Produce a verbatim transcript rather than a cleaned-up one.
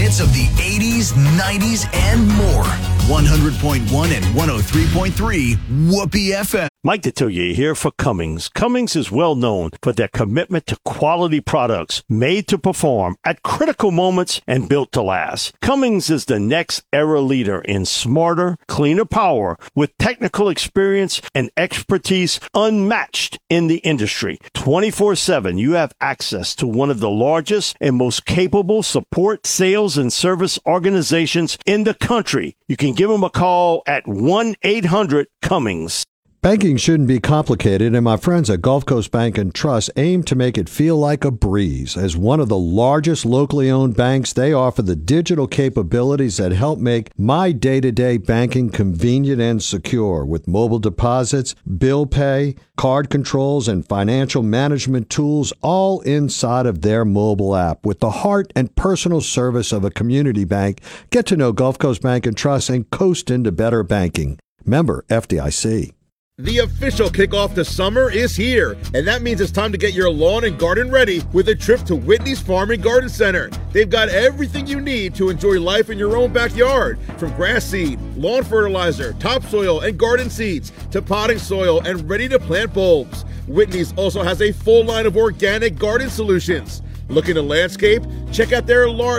hits of the eighties, nineties, and more. one hundred point one and one oh three point three Whoopee F M. Mike Detillier here for Cummins. Cummins is well known for their commitment to quality products made to perform at critical moments and built to last. Cummins is the next era leader in smarter, cleaner power with technical experience and expertise unmatched in the industry. twenty-four seven, you have access to one of the largest and most capable support, sales, and service organizations in the country. You can give them a call at one eight hundred Cummins. Banking shouldn't be complicated, and my friends at Gulf Coast Bank and Trust aim to make it feel like a breeze. As one of the largest locally owned banks, they offer the digital capabilities that help make my day-to-day banking convenient and secure with mobile deposits, bill pay, card controls, and financial management tools all inside of their mobile app. With the heart and personal service of a community bank, get to know Gulf Coast Bank and Trust and coast into better banking. Member F D I C. The official kickoff to summer is here, and that means it's time to get your lawn and garden ready with a trip to Whitney's Farm and Garden Center. They've got everything you need to enjoy life in your own backyard, from grass seed, lawn fertilizer, topsoil, and garden seeds, to potting soil and ready-to-plant bulbs. Whitney's also has a full line of organic garden solutions. Looking to landscape? Check out their large